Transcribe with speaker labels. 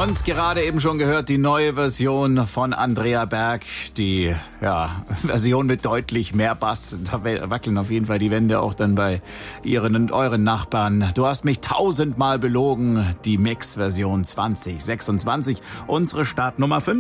Speaker 1: Und gerade eben schon gehört die neue Version von Andrea Berg, die Version mit deutlich mehr Bass. Da wackeln auf jeden Fall die Wände auch dann bei Ihren und euren Nachbarn. Du hast mich 1000-mal belogen, die Mix-Version 2026, unsere Startnummer 5.